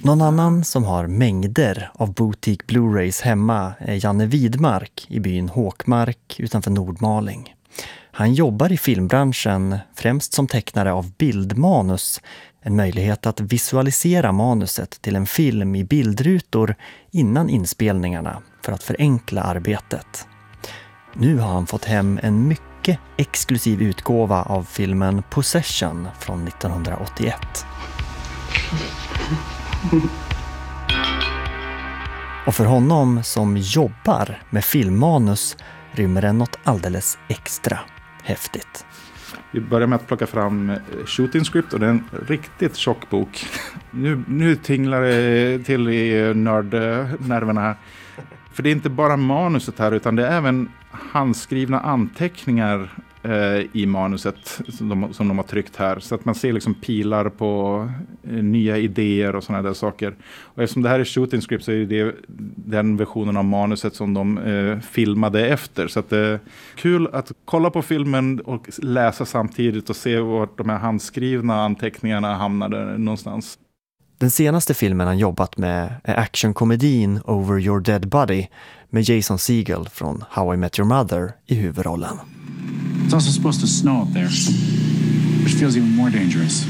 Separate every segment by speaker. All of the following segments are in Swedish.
Speaker 1: Någon annan som har mängder av boutique Blu-rays hemma är Janne Widmark i byn Håkmark utanför Nordmaling. Han jobbar i filmbranschen främst som tecknare av bildmanus, en möjlighet att visualisera manuset till en film i bildrutor innan inspelningarna för att förenkla arbetet. Nu har han fått hem en mycket exklusiv utgåva av filmen Possession från 1981. Och för honom som jobbar med filmmanus rymmer den något alldeles extra häftigt.
Speaker 2: Vi börjar med att plocka fram Shooting Script och det är en riktigt tjock bok. Nu tinglar det till i nördnerverna här. För det är inte bara manuset här utan det är även handskrivna anteckningar i manuset som de har tryckt här. Så att man ser liksom pilar på nya idéer och sådana där saker. Och eftersom det här är Shooting Script så är det den versionen av manuset som de filmade efter. Så att det är kul att kolla på filmen och läsa samtidigt och se vart de här handskrivna anteckningarna hamnade någonstans.
Speaker 1: Den senaste filmen han jobbat med är actionkomedin Over Your Dead Body med Jason Segel från How I Met Your Mother i huvudrollen.
Speaker 3: It's also supposed to snow up there, which feels even more dangerous.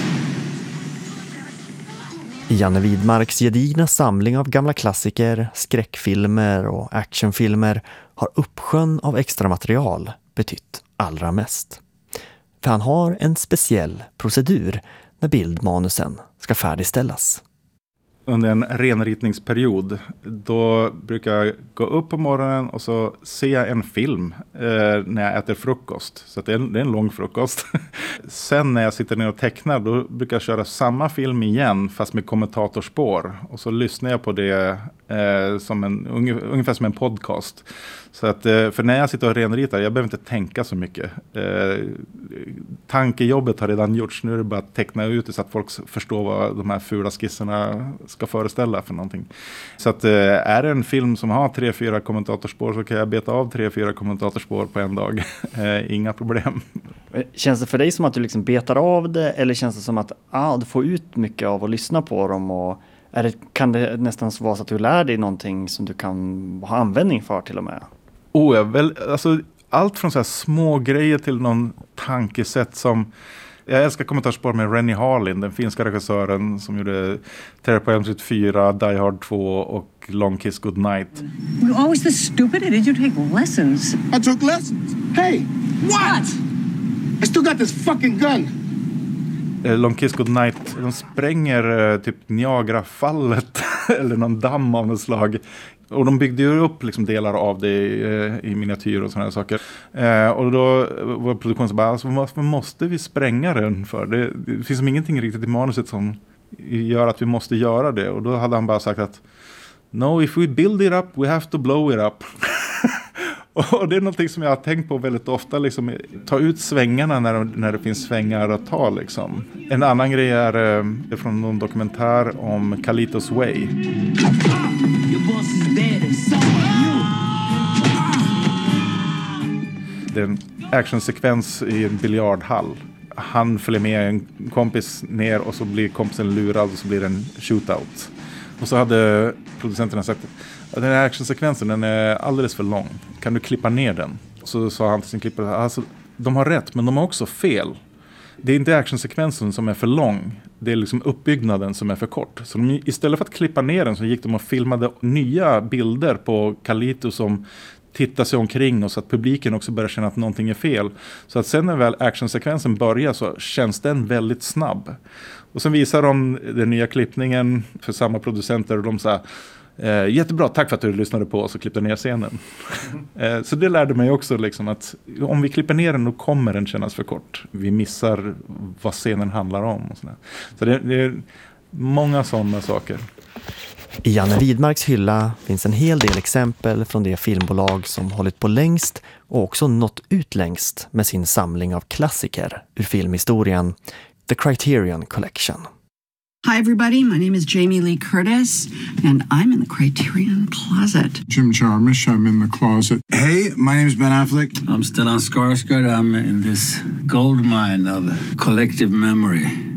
Speaker 1: I Janne Widmarks gedigna samling av gamla klassiker, skräckfilmer och actionfilmer har uppsjön av extra material betytt allra mest. För han har en speciell procedur när bildmanusen ska färdigställas.
Speaker 2: Under en renritningsperiod då brukar jag gå upp på morgonen och så ser jag en film när jag äter frukost. Så att det är en lång frukost. Sen när jag sitter ner och tecknar då brukar jag köra samma film igen fast med kommentatorspår. Och så lyssnar jag på det ungefär som en podcast. Så att, för när jag sitter och renritar, jag behöver inte tänka så mycket. Tankejobbet har redan gjorts. Nu är det bara att teckna ut det så att folk förstår vad de här fula skisserna ska föreställa för någonting. Så att är det en film som har 3-4 kommentatorspår så kan jag beta av 3-4 kommentatorspår på en dag. Inga problem.
Speaker 1: Känns det för dig som att du liksom betar av det eller känns det som att du får ut mycket av att lyssna på dem och kan det nästan vara så att du lär dig någonting som du kan ha användning för till och med?
Speaker 2: Allt från så här små grejer till någon tankesätt som... Jag älskar kommentarsspår med Rennie Harlin, den finska regissören som gjorde Terror på Elm Street 4, Die Hard 2 och Long Kiss Goodnight.
Speaker 4: Were you always this stupid or did you take lessons?
Speaker 5: I took lessons. Hey, what? I still got this fucking gun.
Speaker 2: Long Kiss Goodnight, de spränger typ Niagarafallet eller någon damm av något slag. Och de byggde ju upp liksom delar av det i miniatyr och sådana här saker. Och då var produktionen så bara, alltså, varför måste vi spränga den för? Det finns ingenting riktigt i manuset som gör att vi måste göra det. Och då hade han bara sagt att no, if we build it up, we have to blow it up. Och det är någonting som jag har tänkt på väldigt ofta, liksom, ta ut svängarna när det finns svängar att ta. Liksom. En annan grej är från någon dokumentär om Carlitos Way. Det är en actionsekvens i en biljardhall. Han följer med en kompis ner och så blir kompisen lurad och så blir det en shootout. Och så hade producenterna sagt att den här actionsekvensen den är alldeles för lång. Kan du klippa ner den? Så sa han till sin klippare, alltså, de har rätt men de har också fel. Det är inte actionsekvensen som är för lång. Det är liksom uppbyggnaden som är för kort. Så istället för att klippa ner den så gick de och filmade nya bilder på Carlito som tittar sig omkring och så att publiken också börjar känna att någonting är fel. Så att sen när väl actionsekvensen börjar så känns den väldigt snabb. Och sen visar de den nya klippningen för samma producenter och de sa jättebra, tack för att du lyssnade på oss och klippte ner scenen. Så det lärde mig också liksom att om vi klipper ner den då kommer den kännas för kort. Vi missar vad scenen handlar om. Och så det är många sådana saker.
Speaker 1: I Janne Widmarks hylla finns en hel del exempel från det filmbolag som hållit på längst och också nått ut längst med sin samling av klassiker ur filmhistorien, The Criterion Collection.
Speaker 4: Hi everybody, my name is Jamie Lee Curtis and I'm in the Criterion Closet.
Speaker 5: Jim Jarmusch, I'm in the closet. Hey, my name is Ben Affleck.
Speaker 6: I'm Stellan Skarsgård. I'm in this gold mine of collective memory.